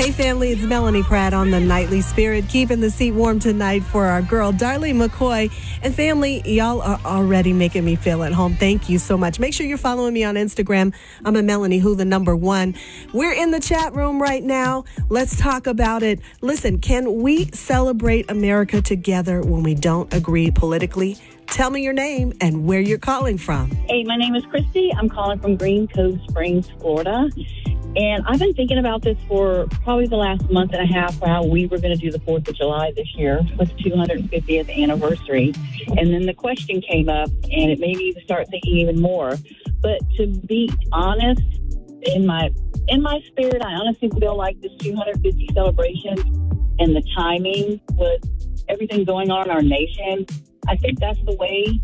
Hey family, it's Melanie Pratt on the Nightly Spirit, keeping the seat warm tonight for our girl, Darlene McCoy. And family, y'all are already making me feel at home. Thank you so much. Make sure you're following me on Instagram. I'm a Melanie Who, the number one. We're in the chat room right now. Let's talk about it. Listen, can we celebrate America together when we don't agree politically? Tell me your name and where you're calling from. Hey, my name is Christy. I'm calling from Green Cove Springs, Florida. And I've been thinking about this for probably the last month and a half, how we were going to do the 4th of July this year with the 250th anniversary. And then the question came up, and it made me start thinking even more. But to be honest, in my spirit, I honestly feel like this 250 celebration and the timing with everything going on in our nation, I think that's the way,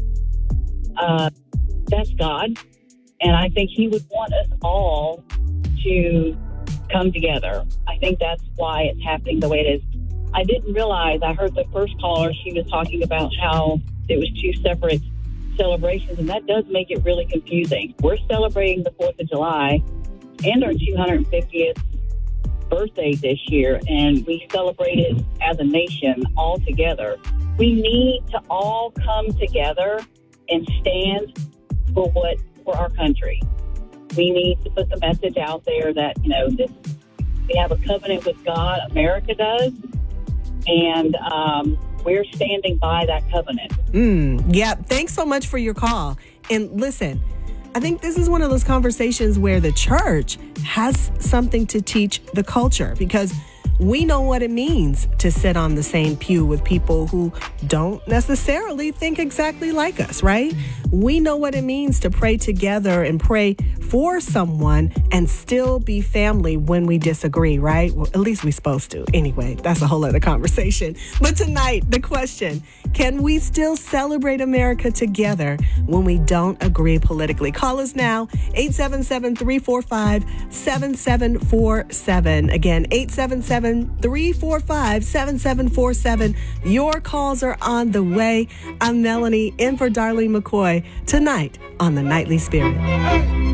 that's God. And I think he would want us all to come together. I think that's why it's happening the way it is. I didn't realize, I heard the first caller, she was talking about how it was two separate celebrations, and that does make it really confusing. We're celebrating the 4th of July and our 250th birthday this year, and we celebrate it as a nation all together. We need to all come together and stand for our country. We need to put the message out there that, we have a covenant with God, America does, and we're standing by that covenant. Yeah, thanks so much for your call. And listen, I think this is one of those conversations where the church has something to teach the culture, because we know what it means to sit on the same pew with people who don't necessarily think exactly like us, right? We know what it means to pray together and pray for someone and still be family when we disagree, right? Well, at least we're supposed to. Anyway, that's a whole other conversation. But tonight, the question, can we still celebrate America together when we don't agree politically? Call us now, 877-345-7747. Again, 877-345-7747. Your calls are on the way. I'm Melanie, in for Darlene McCoy, tonight on the Nightly Spirit.